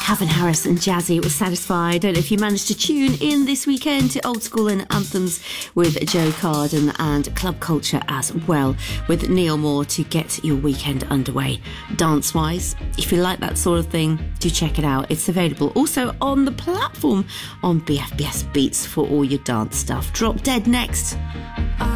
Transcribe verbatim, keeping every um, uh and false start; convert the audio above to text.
Calvin Harris and Jazzy was Satisfied. I don't know if you managed to tune in this weekend to Old School and Anthems with Joe Carden, and Club Culture as well with Neil Moore to get your weekend underway. Dance-wise, if you like that sort of thing, do check it out. It's available also on the platform on B F B S Beats for all your dance stuff. Drop Dead next.